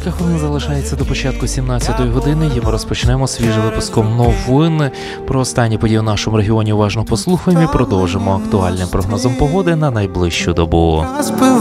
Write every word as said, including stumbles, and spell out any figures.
Кілька хвилин залишається до початку сімнадцятої години, і ми розпочнемо свіжим випуском новин. Про останні події в нашому регіоні уважно послухаємо і продовжимо актуальним прогнозом погоди на найближчу добу.